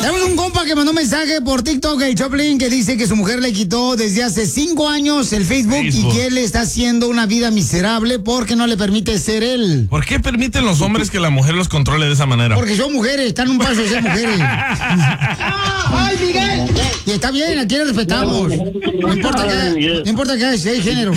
Tenemos un compa que mandó un mensaje por TikTok, el Choplin, que dice que su mujer le quitó desde hace 5 años el Facebook y que él le está haciendo una vida miserable porque no le permite ser él. ¿Por qué permiten los hombres que la mujer los controle de esa manera? Porque son mujeres, están un paso de ser mujeres. ¡Ay, Miguel! Y está bien, aquí le respetamos. No importa que sea género.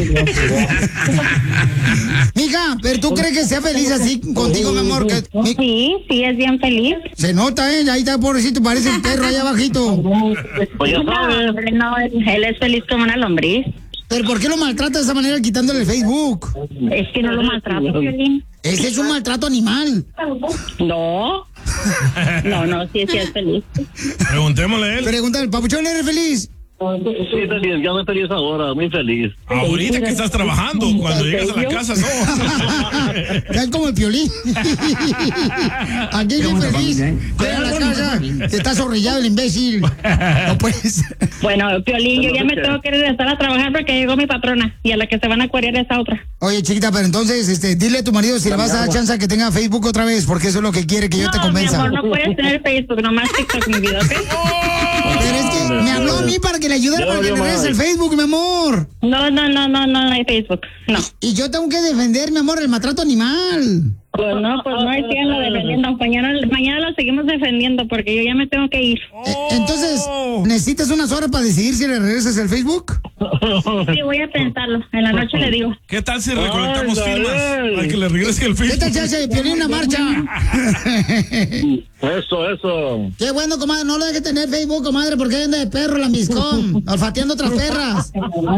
Mija, pero ¿tú crees que sea feliz así contigo, mi amor? Sí, es bien feliz. Se nota, ahí está, pobrecito, parece un perro allá abajito. Pues ya sabes. No, él es feliz como una lombriz. ¿Pero por qué lo maltrata de esa manera quitándole el Facebook? Es que no lo maltrato, Violín. Ese es un maltrato animal. No, sí es feliz. Preguntémosle a él. Pregúntale, ¿Papuchón, eres feliz? Sí, feliz, ya no feliz ahora, muy feliz. Ahorita que estás trabajando, cuando llegas a la casa, no. Ya es como el Piolín. Aquí bien feliz. Llega a la casa, te está zorrillado el imbécil. No puedes. Bueno, Piolín, yo ya me tengo que regresar a trabajar porque llegó mi patrona y a la que se van a acuariar es a otra. Oye, chiquita, pero entonces, dile a tu marido si le vas a dar chance a que tenga Facebook otra vez, porque eso es lo que quiere que yo te convenza. Mi amor, no puedes tener Facebook, nomás TikTok, mi vida, ¿ok? Pero es que me habló a mí para que le ayudara para que le regrese el Facebook, mi amor. No hay Facebook, no. Y yo tengo que defender, mi amor, el maltrato animal. Pues no, siganlo defendiendo. Mañana lo seguimos defendiendo porque yo ya me tengo que ir. Entonces, ¿necesitas unas horas para decidir si le regresas el Facebook? Sí, voy a pensarlo. En la noche le digo. ¿Qué tal si recolectamos firmas para que le regrese el Facebook? ¿Qué tal si hace Piolín una marcha? Eso. Qué bueno, comadre, no lo dejes tener Facebook, comadre, porque anda de perro la miscón, olfateando otras perras.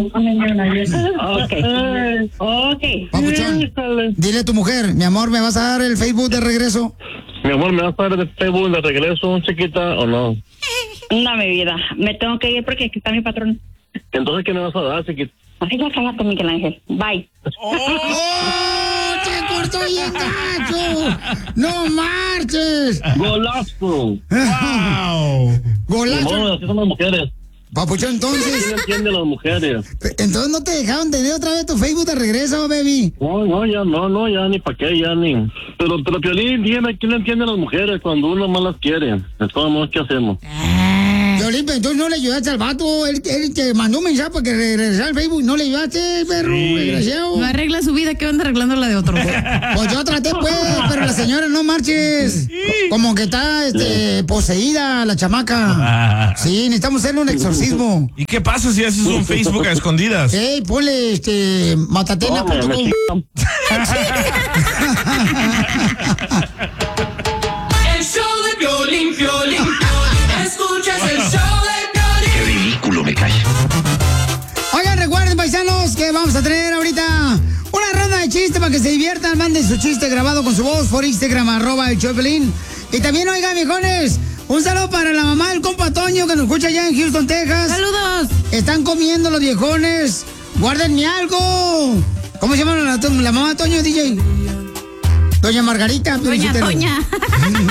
Ok. Papuchón, dile a tu mujer, mi amor, ¿me vas a dar el Facebook de regreso? Mi amor, ¿me vas a dar el Facebook de regreso, chiquita, o no? No, mi vida, me tengo que ir porque aquí está mi patrón. Entonces, ¿qué me vas a dar, chiquita? Ay, ya cállate, Miguel Ángel. Bye. ¡Oh! ¡Te cortó bien gacho! ¡No marches! ¡Golazo! ¡Wow! ¡Golazo! No, así son las mujeres. Papuchón, entonces... ¿Quién entiende a las mujeres? Entonces no te dejaron tener otra vez tu Facebook de regreso, baby. No, ya ni pa' qué, ya ni. Pero Piolín, dime, ¿quién entiende a las mujeres cuando uno más las quiere? De todos modos, ¿qué hacemos? Piolín, pero entonces no le ayudaste al vato, él te mandó un mensaje para que regresara al Facebook, no le ayudaste, perro, desgraciado. No arregla su vida, que anda arreglando la de otro. Pues yo traté, pues, pero la señora no marches. Como que está, poseída la chamaca. Sí, necesitamos hacerle un exorcismo. ¿Y qué pasa si haces un Facebook a escondidas? Ey, ponle, matatena.com. El show de Piolín. Escuchas el show de Piolín. Qué ridículo me cae. Oigan, recuerden, paisanos, que vamos a tener ahorita una ronda de chistes para que se diviertan. Manden su chiste grabado con su voz por Instagram, @el Choplin. Y también, oigan, viejones, un saludo para la mamá del compa Toño que nos escucha allá en Houston, Texas. ¡Saludos! Están comiendo los viejones. Guárdenme algo. ¿Cómo se llama la mamá de Toño, DJ? Doña Margarita. Doña Toña.